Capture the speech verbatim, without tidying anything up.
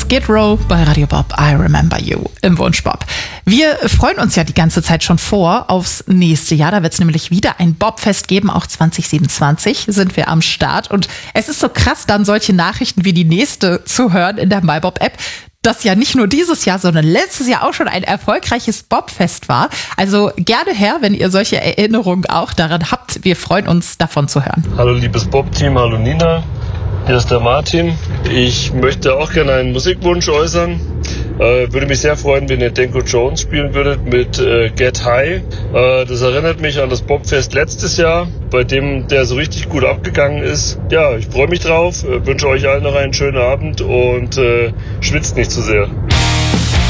Skid Row bei Radio Bob, I Remember You im Wunschbob. Wir freuen uns ja die ganze Zeit schon vor aufs nächste Jahr. Da wird es nämlich wieder ein Bobfest geben, auch zwanzig siebenundzwanzig sind wir am Start. Und es ist so krass, dann solche Nachrichten wie die nächste zu hören in der MyBob-App, das ja nicht nur dieses Jahr, sondern letztes Jahr auch schon ein erfolgreiches Bobfest war. Also gerne her, wenn ihr solche Erinnerungen auch daran habt. Wir freuen uns, davon zu hören. Hallo liebes Bob-Team, hallo Nina. Hier ist der Martin. Ich möchte auch gerne einen Musikwunsch äußern. Äh, würde mich sehr freuen, wenn ihr Danko Jones spielen würdet mit äh, Get High. Äh, das erinnert mich an das Bobfest letztes Jahr, bei dem der so richtig gut abgegangen ist. Ja, ich freue mich drauf, äh, wünsche euch allen noch einen schönen Abend und äh, schwitzt nicht zu sehr.